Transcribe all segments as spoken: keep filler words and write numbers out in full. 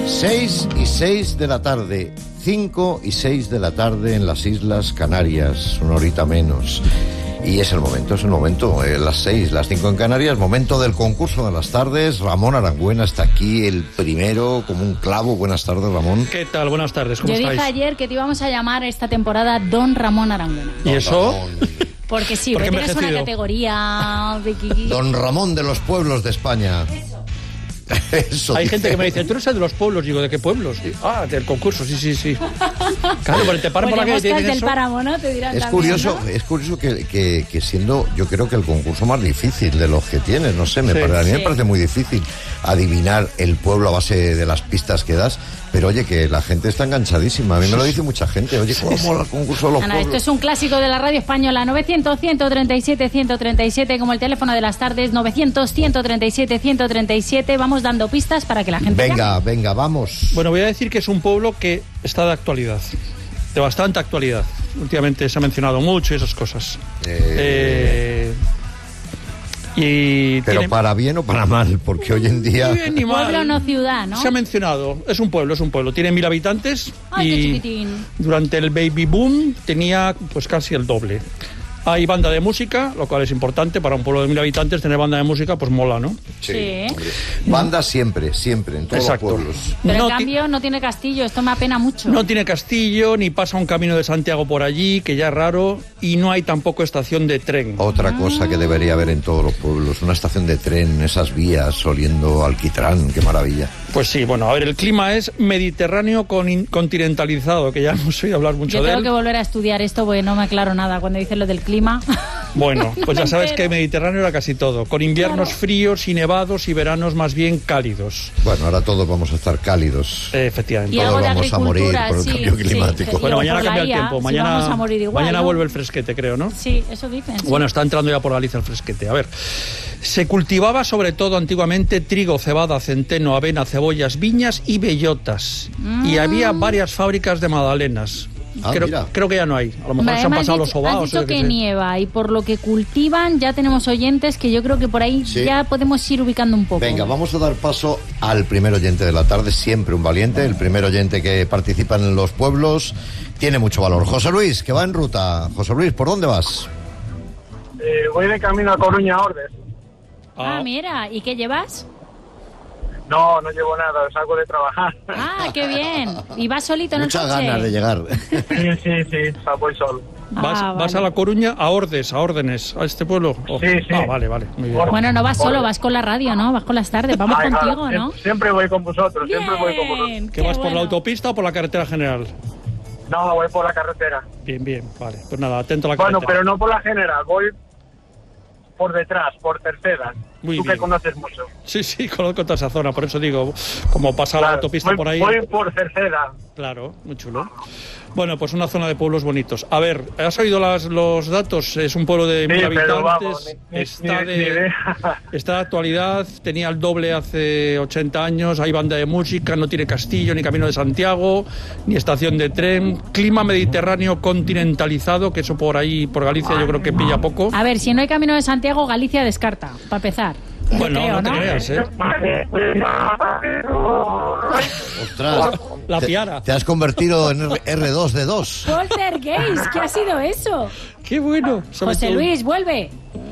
Seis y seis de la tarde, cinco y seis de la tarde en las Islas Canarias, una horita menos. Y es el momento, es el momento, eh, las seis, las cinco en Canarias, momento del concurso de las tardes. Ramón Arangüena está aquí, el primero, como un clavo. Buenas tardes, Ramón. ¿Qué tal? Buenas tardes, ¿cómo Yo estáis? dije ayer que te íbamos a llamar esta temporada Don Ramón Arangüena. ¿Y eso? Ramón. Porque sí, Porque porque tienes una envejecido. categoría de Kiki. Don Ramón de los pueblos de España. Eso Hay dice. gente que me dice, ¿tú eres el de los pueblos? Digo, ¿de qué pueblos? Y, ah, del concurso, sí, sí, sí. Claro, pero te paran por la calle y te Moscas dicen del eso. páramo, ¿no? Te dirán Es también, curioso, ¿no? es curioso que, que, que siendo, yo creo que el concurso más difícil de los que tienes, no sé, me Sí. parece, a mí me Sí. parece muy difícil adivinar el pueblo a base de las pistas que das, pero oye, que la gente está enganchadísima, a mí me lo dice mucha gente, oye, ¿cómo mola el concurso de los Ana, esto pueblos? es un clásico de la radio española, novecientos, ciento treinta y siete, ciento treinta y siete, como el teléfono de las tardes, novecientos, ciento treinta y siete, ciento treinta y siete, vamos dando pistas para que la gente Venga, llame. venga, vamos. Bueno, voy a decir que es un pueblo que está de actualidad, de bastante actualidad. Últimamente se ha mencionado mucho y esas cosas. Eh, Eh, y pero tiene- para bien o para mal, porque hoy en día... Ni bien ni mal. Pueblo no ciudad, ¿no? Se ha mencionado, es un pueblo, es un pueblo, tiene mil habitantes. Ay, qué y chiquitín. durante el baby boom tenía pues casi el doble. Hay banda de música, lo cual es importante para un pueblo de mil habitantes, tener banda de música pues mola, ¿no? Sí. hombre. Banda siempre, siempre, en todos Exacto. los pueblos. Pero No en ti- cambio no tiene castillo, esto me apena mucho. No tiene castillo, ni pasa un camino de Santiago por allí, que ya es raro, y no hay tampoco estación de tren. Otra cosa que debería haber en todos los pueblos, una estación de tren, esas vías oliendo alquitrán, qué maravilla. Pues sí, bueno, a ver, el clima es mediterráneo con continentalizado, que ya hemos oído hablar mucho Yo de tengo él. que volver a estudiar esto porque no me aclaro nada cuando dicen lo del clima. Bueno, pues No ya sabes entero. que Mediterráneo era casi todo, con inviernos Claro. fríos y nevados y veranos más bien cálidos. Bueno, ahora todos vamos a estar cálidos. Eh, efectivamente. Y Todos algo de vamos a morir agricultura, por el sí, cambio sí. climático. Y Bueno, o mañana por la cambia el I A, tiempo, si mañana, vamos a morir igual, mañana ¿no? vuelve el fresquete, creo, ¿no? Sí, eso dicen. sí. Bueno, está entrando ya por Galicia el fresquete. A ver, se cultivaba sobre todo antiguamente trigo, cebada, centeno, avena, cebollas, viñas y bellotas. Y había varias fábricas de magdalenas. Ah, creo, mira. creo que ya no hay. A lo mejor Vale, se han me has pasado dicho- los sobaos. Has dicho yo qué que sé. nieva y por lo que cultivan ya tenemos oyentes que yo creo que por ahí Sí. ya podemos ir ubicando un poco. Venga, vamos a dar paso al primer oyente de la tarde, siempre un valiente, el primer oyente que participa en los pueblos, tiene mucho valor. José Luis, que va en ruta. José Luis, ¿por dónde vas? Eh, voy de camino a Coruña, Ordes. Ah, Ah, mira, ¿y qué llevas? No, no llevo nada, salgo de trabajar. Ah, qué bien. ¿Y vas solito en Muchas el coche? ganas de llegar. Sí, sí, sí, o sea, voy solo. ¿Vas, Ah, vas vale. a La Coruña a Ordes, a órdenes, a este pueblo? Oh. Sí, sí. Ah, vale, vale. Muy bien. Bueno, no vas solo, vas con la radio, ¿no? Vas con las tardes, vamos Ay, claro, contigo, ¿no? siempre, siempre voy con vosotros, siempre voy con vosotros. Bien, ¿Que qué vas por la bueno. autopista o por la carretera general? No, voy por la carretera. Bien, bien, vale. Pues nada, atento a la Bueno, carretera. pero no por la general, voy por detrás, por tercera. Muy Tú bien. que conoces mucho. Sí, sí, conozco toda esa zona, por eso digo, como pasa la Claro, autopista voy, por ahí. Voy por Cerceda. Claro, muy chulo. Bueno, pues una zona de pueblos bonitos. A ver, ¿has oído las, los datos? Es un pueblo de Sí, mil pero habitantes. vamos, ni- ni- está, ni- de, ni idea. está de actualidad, tenía el doble hace ochenta años, hay banda de música, no tiene castillo, ni camino de Santiago, ni estación de tren. Clima mediterráneo continentalizado, que eso por ahí, por Galicia, yo creo que pilla poco. A ver, si no hay camino de Santiago, Galicia descarta, para empezar. Yo Bueno, creo, no te creas, ¿eh? Ostras, La te- piara. Te has convertido en R dos D dos. Poltergeist, ¿qué ha sido eso? ¡Qué bueno! Sobre José todo- Luis, vuelve.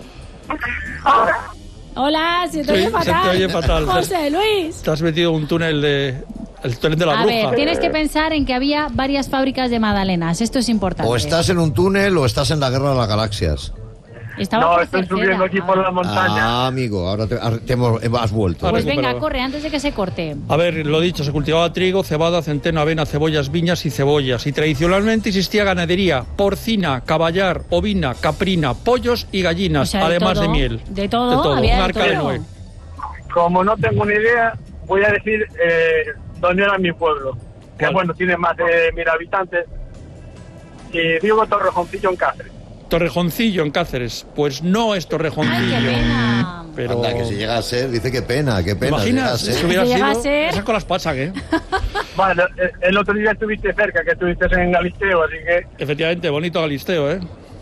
Hola, se te Sí, oye se te fatal. oye fatal. José Luis. Te has metido un túnel de... El túnel de la A bruja. ver, tienes que pensar en que había varias fábricas de magdalenas. Esto es importante. O estás en un túnel o estás en la guerra de las galaxias. Estaba No, por estoy Cerceda. subiendo aquí por la montaña. Ah, amigo, ahora te, ahora te hemos, has vuelto. Ahora Pues recuperado. venga, corre, antes de que se corte. A ver, lo dicho, se cultivaba trigo, cebada, centeno, avena, cebollas, viñas y cebollas. Y tradicionalmente existía ganadería porcina, caballar, ovina, caprina, pollos y gallinas, O sea, de además todo. de miel. De todo, había un de arca de todo. Noé. Como no tengo ni idea, voy a decir eh, dónde era mi pueblo. Que ¿Cuál? bueno, tiene más de mil habitantes. Y digo Torrejoncillo en Cáceres. Torrejoncillo en Cáceres. Pues no es Ay, Torrejoncillo. qué pena. Pero... Anda, que si llega a ser, dice que pena, qué ¿Te pena. llega a imaginas? ser. Si hubiera Si llega a sido... ser- Esas cosas pasan, ¿eh? Bueno, eh, el otro día estuviste cerca, que estuviste en Galisteo, así que Efectivamente, bonito Galisteo, ¿eh?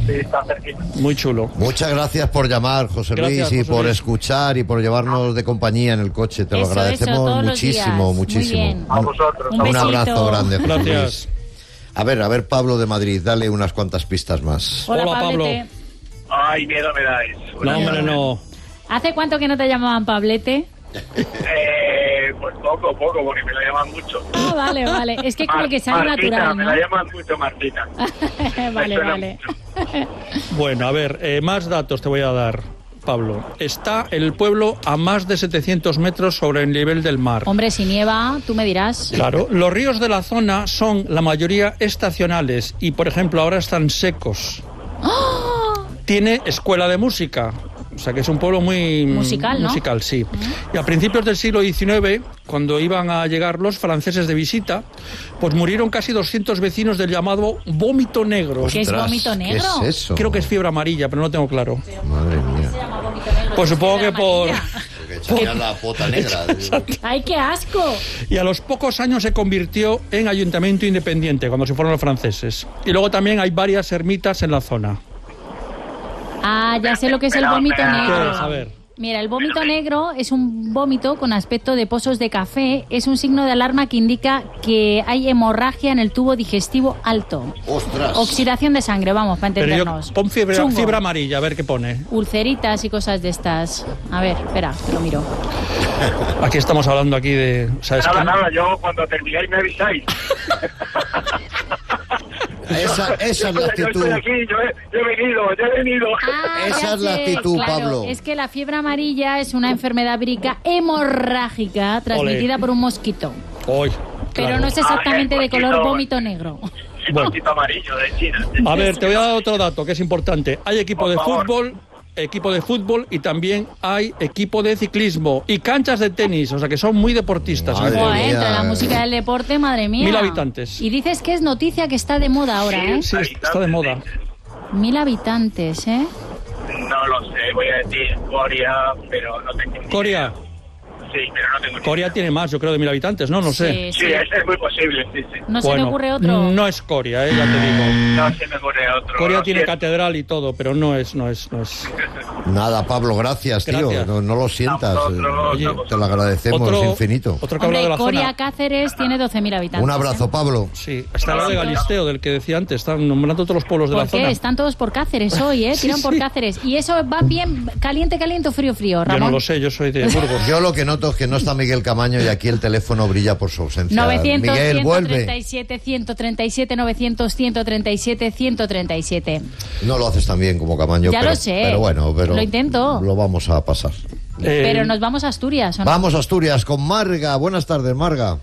Sí, está cerquita. Muy chulo. Muchas gracias por llamar, José Gracias, Luis, y José por Luis. escuchar y por llevarnos de compañía en el coche. Te lo Eso, agradecemos eso, todos los muchísimo, días. Muy muchísimo. bien. A vosotros. Un Un besito. abrazo grande, José Gracias. Luis. A ver, a ver, Pablo de Madrid, dale unas cuantas pistas más. Hola, Hola, Pablo. Pablete. Ay, miedo me dais. No, hombre, no. ¿Hace cuánto que no te llamaban Pablete? Eh, pues poco, poco, porque me la llaman mucho. Ah, vale, vale. Es que como que sale Martita, natural, me ¿no? la llaman mucho Martita. Vale, suena vale. Bueno, a ver, eh, más datos te voy a dar, Pablo. Está el pueblo a más de setecientos metros sobre el nivel del mar. Hombre, si nieva, tú me dirás. Claro, los ríos de la zona son la mayoría estacionales y, por ejemplo, ahora están secos. ¡Oh! Tiene escuela de música, o sea que es un pueblo muy Musical, ¿no? musical, sí. Y a principios del siglo diecinueve, cuando iban a llegar los franceses de visita, pues murieron casi doscientos vecinos del llamado vómito negro. ¿Qué es Ostras, vómito negro? ¿Qué es eso? Creo que es fiebre amarilla, pero no tengo claro. Madre mía. Pues supongo que por... Porque echaría la pota negra. ¡Ay, qué asco! Y a los pocos años se convirtió en ayuntamiento independiente, cuando se fueron los franceses. Y luego también hay varias ermitas en la zona. Ah, ya sé lo que es el vómito ¿Qué negro. es? A ver. Mira, el vómito negro es un vómito con aspecto de pozos de café. Es un signo de alarma que indica que hay hemorragia en el tubo digestivo alto. ¡Ostras! Oxidación de sangre, vamos, para Pero yo entendernos. pon fiebre, Chungo. fiebre amarilla, a ver qué pone. Ulceritas y cosas de estas. A ver, espera, que lo miro. Aquí estamos hablando aquí de... o sea, es Nada, que- nada, yo cuando termináis me avisáis. Esa, esa es la Yo actitud. estoy aquí, yo he, yo he venido, yo he venido. Ah, Esa ya es la sé, actitud, claro. Pablo. Es que la fiebre amarilla es una enfermedad vírica hemorrágica transmitida Ole. por un mosquito. Hoy, Pero claro. no es exactamente Ah, de el color mosquito. vómito negro. Un poquito amarillo de China. A ver, te voy a dar otro dato que es importante. Hay equipo Por de favor. fútbol, equipo de fútbol y también hay equipo de ciclismo y canchas de tenis, o sea que son muy deportistas. Madre Buah, mía. eh, entre la música del deporte, madre mía. Mil habitantes. Y dices que es noticia que está de moda ahora, ¿eh? Sí, está de moda. Mil habitantes, ¿eh? No lo sé, voy a decir Corea, pero no tengo ni Corea. idea. Sí, pero no tengo ni Corea tiene más, yo creo, de mil habitantes, ¿no? No sé. Sí, Sí, sí. es, es muy posible, sí, sí. ¿No se te Bueno, ocurre otro? No es Corea, eh, ya te digo. No se me ocurre otro. Corea Lo tiene siento. catedral y todo, pero no es, no es, no es. Nada, Pablo, gracias, tío. Gracias. No, no lo sientas. A vosotros, Oye, a Te vosotros. lo agradecemos Otro, infinito. otro que habla de Hombre, la Corea zona. Cáceres tiene doce mil habitantes. Un abrazo, ¿eh? Pablo. Sí, está lo de Galisteo, del que decía antes. Están nombrando todos los pueblos de ¿Por la qué? zona. Están todos por Cáceres hoy, ¿eh? Sí, Tiran por sí. Cáceres. ¿Y eso va bien caliente, caliente o frío, frío, Yo Ramón? no lo sé, yo soy de Burgos. Yo lo que noto es que no está Miguel Camaño y aquí el teléfono brilla por su ausencia. novecientos, Miguel, ciento treinta vuelve. y siete, ciento treinta y siete, novecientos, ciento treinta y siete, ciento treinta y siete. No lo haces tan bien como Camaño. Ya pero, lo sé. Pero bueno, pero Lo intento. Lo vamos a pasar. Eh, Pero nos vamos a Asturias, ¿o no? Vamos a Asturias con Marga. Buenas tardes, Marga.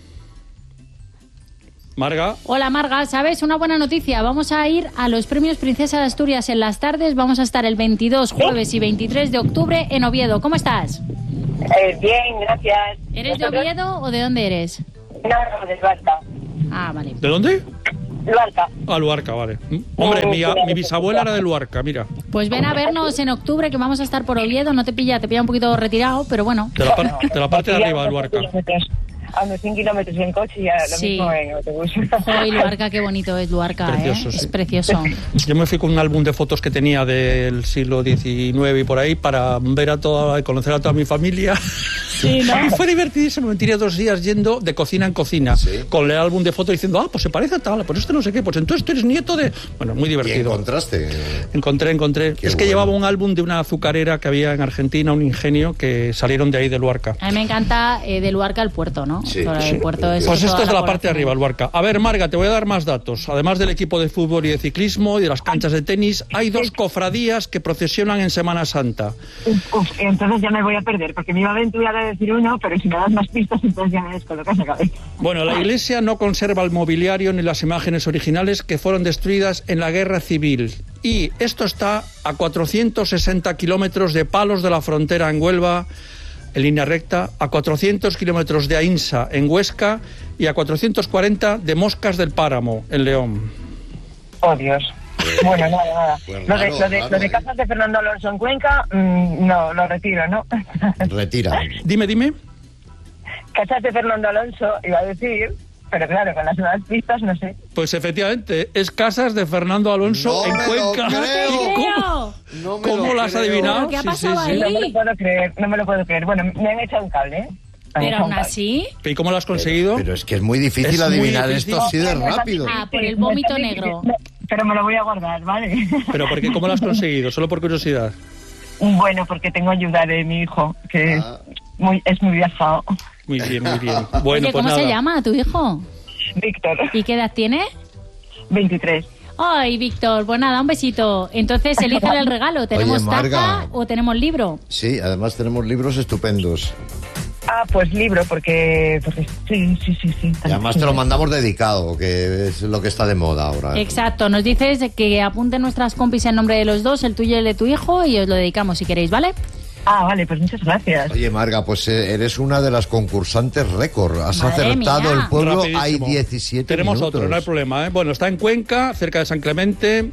Marga, Hola Marga, ¿sabes? Una buena noticia. Vamos a ir a los premios Princesa de Asturias en las tardes. Vamos a estar el veintidós, jueves y veintitrés de octubre en Oviedo. ¿Cómo estás? Eh, bien, gracias. ¿Eres de ¿Vosotros? Oviedo o de dónde eres? No, no, de Luarca. Ah, vale. ¿de dónde? Luarca. Ah, Luarca, vale. Hombre, mi, mi bisabuela era de Luarca, mira. Pues ven a vernos en octubre que vamos a estar por Oviedo. No te pilla, te pilla un poquito retirado, pero bueno. De la, par- de la parte de Aquí arriba a de unos Luarca. kilómetros- A unos cien kilómetros en coche y a lo Sí. mismo en autobús. Hoy Luarca, qué bonito es Luarca, Precioso, ¿eh? sí. Es precioso. Yo me fui con un álbum de fotos que tenía del siglo diecinueve y por ahí para ver a toda, conocer a toda mi familia. Y fue divertidísimo. Me tiré dos días yendo de cocina en cocina Sí. con el álbum de fotos diciendo, ah, pues se parece a tal, pues este no sé qué, pues entonces tú eres nieto de... Bueno, muy ¿Y divertido. encontraste? Encontré, encontré. Qué es que bueno. llevaba un álbum de una azucarera que había en Argentina, un ingenio, que salieron de ahí de Luarca. A mí me encanta eh, de Luarca el puerto, ¿no? Sí, Todo el sí. puerto es Pues esto toda es de la parte de población. arriba, Luarca. A ver, Marga, te voy a dar más datos. Además del equipo de fútbol y de ciclismo y de las canchas de tenis, hay dos cofradías que procesionan en Semana Santa. Uf, entonces ya me voy a perder, porque me iba a aventurar a decir uno, pero si me das más pistas, entonces ya me descolocas la cabeza. Bueno, la iglesia no conserva el mobiliario ni las imágenes originales que fueron destruidas en la Guerra Civil. Y esto está a cuatrocientos sesenta kilómetros de Palos de la Frontera en Huelva, en línea recta, a cuatrocientos kilómetros de Ainsa en Huesca y a cuatrocientos cuarenta de Moscas del Páramo en León. Oh, Dios. Bueno, nada, nada. Pues lo, de, raro, lo, de, raro, lo de ¿eh? casas de Fernando Alonso en Cuenca, mm, no, lo retiro, ¿no? Retira. Dime, dime. Casas de Fernando Alonso, iba a decir, pero claro, con las nuevas pistas no sé. Pues efectivamente, es Casas de Fernando Alonso No en me lo Cuenca. creo. ¿Cómo, No me ¿Cómo lo lo has creo. adivinado? ¿Qué ha Sí, pasado sí, sí. ahí? No me lo puedo creer, no me lo puedo creer. Bueno, me han echado un cable, ¿eh? Me han Pero echado un aún cable. así... ¿Y cómo lo has conseguido? Pero es que es muy difícil Es muy adivinar difícil. esto así de rápido. Ah, por Sí, el me vómito está negro. difícil, pero me lo voy a guardar, ¿vale? Pero ¿por qué? ¿Cómo lo has conseguido? Solo por curiosidad. Bueno, porque tengo ayuda de mi hijo, que Ah. es, muy, es muy viajado. Muy bien, muy bien. Bueno, Oye, pues ¿cómo nada. se llama tu hijo? Víctor, ¿Y qué edad tiene? veintitrés. Ay, Víctor, pues nada, un besito. Entonces, elíjale el regalo. ¿Tenemos Marga. taza o tenemos libro? Sí, además tenemos libros estupendos. Ah, pues libro, porque, porque sí, sí, sí, sí. Y además te lo mandamos dedicado, que es lo que está de moda ahora. Exacto, nos dices que apunten nuestras compis en nombre de los dos, el tuyo y el de tu hijo, y os lo dedicamos si queréis, ¿vale? Ah, vale, pues muchas gracias. Oye, Marga, pues eh, eres una de las concursantes récord. Has Madre acertado mía. el pueblo, Rapidísimo. hay diecisiete Tenemos minutos. otro, no hay problema. ¿eh? Bueno, está en Cuenca, cerca de San Clemente.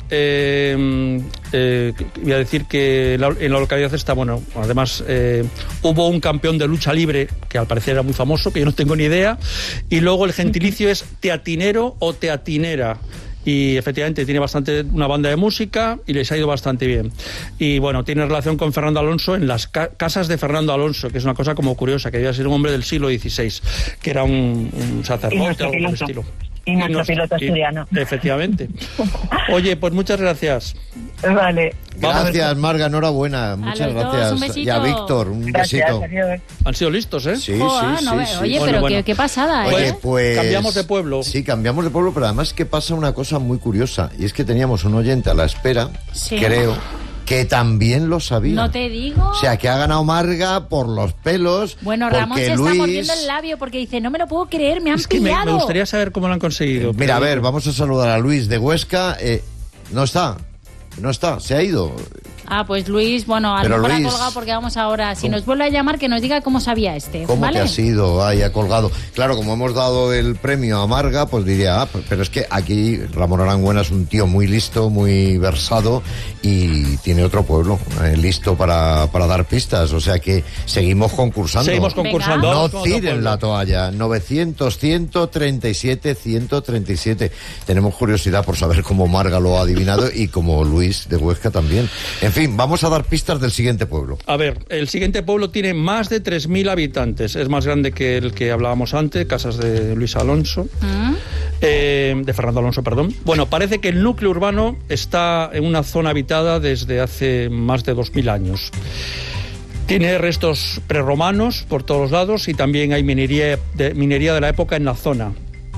Eh, eh, voy a decir que la- en la localidad está, bueno, además eh, hubo un campeón de lucha libre, que al parecer era muy famoso, que yo no tengo ni idea. Y luego el gentilicio es teatinero o teatinera. Y efectivamente tiene bastante una banda de música y les ha ido bastante bien. Y bueno, tiene relación con Fernando Alonso en las ca- casas de Fernando Alonso, que es una cosa como curiosa, que debía ser un hombre del siglo dieciséis, que era un, un Y sacerdote nuestro o algo por el piloto. estilo. Y nuestro nos- piloto y- asturiano. Efectivamente. Oye, pues muchas gracias. Vale. Vamos a ver- Gracias, Marga, enhorabuena. Muchas los dos, gracias. un besito. Y a Víctor, un Gracias, besito. adiós. Han sido listos, ¿eh? Sí, Joder, sí, no sí, ve- sí. Oye, Bueno, pero bueno. Qué, qué pasada, ¿eh? Oye, pues... Cambiamos de pueblo. Sí, cambiamos de pueblo, pero además que pasa una cosa muy curiosa, y es que teníamos un oyente a la espera, Sí. creo, que también lo sabía. No te digo. O sea, que ha ganado Marga por los pelos. Bueno, Ramón porque se está Luis... mordiendo el labio porque dice, no me lo puedo creer, me han Es que me, pillado. me gustaría saber cómo lo han conseguido. Mira, a pero- ver, vamos a saludar a Luis de Huesca. Eh, no está, no está, se ha ido. Ah, pues Luis, bueno, a Pero lo mejor Luis, ha colgado porque vamos ahora. Si ¿cómo? nos vuelve a llamar, que nos diga cómo sabía este. ¿Cómo ¿vale? que ha sido? Ay, ha colgado. Claro, como hemos dado el premio a Marga, pues diría, ah, pero es que aquí Ramón Aranguena es un tío muy listo, muy versado y tiene otro pueblo eh, listo para, para dar pistas. O sea que seguimos concursando. Seguimos Venga. concursando. No Vamos con otro tiren pueblo. la toalla. novecientos, ciento treinta y siete, ciento treinta y siete. Tenemos curiosidad por saber cómo Marga lo ha adivinado y como Luis de Huesca también. En fin, vamos a dar pistas del siguiente pueblo. A ver, el siguiente pueblo tiene más de tres mil habitantes. Es más grande que el que hablábamos antes, Casas de Luis Alonso. ¿Mm? Eh, de Fernando Alonso, perdón. Bueno, parece que el núcleo urbano está en una zona habitada desde hace más de dos mil años. Tiene restos prerromanos por todos los lados y también hay minería de, minería de la época en la zona.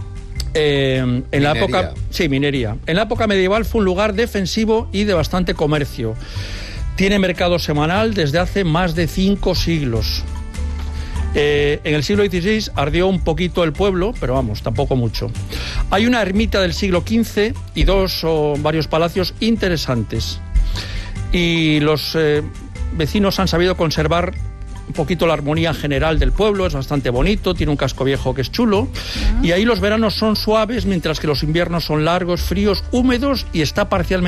Eh, en la Minería. época, sí, minería. En la época medieval fue un lugar defensivo y de bastante comercio. Tiene mercado semanal desde hace más de cinco siglos. Eh, en el siglo dieciséis ardió un poquito el pueblo, pero vamos, tampoco mucho. Hay una ermita del siglo quince y dos o varios palacios interesantes. Y los eh, vecinos han sabido conservar un poquito la armonía general del pueblo, es bastante bonito, tiene un casco viejo que es chulo, y ahí los veranos son suaves, mientras que los inviernos son largos, fríos, húmedos y está parcialmente